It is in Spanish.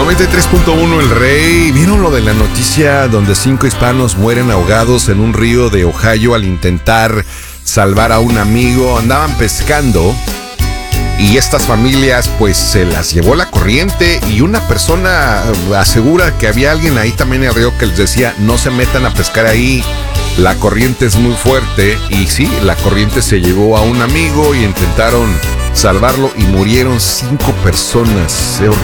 93.1 El Rey. ¿Vieron lo de la noticia donde 5 hispanos mueren ahogados en un río de Ohio al intentar salvar a un amigo? Andaban pescando y estas familias pues se las llevó la corriente, y una persona asegura que había alguien ahí también en el río que les decía: no se metan a pescar ahí, la corriente es muy fuerte. Y sí, la corriente se llevó a un amigo y intentaron salvarlo y murieron 5 personas.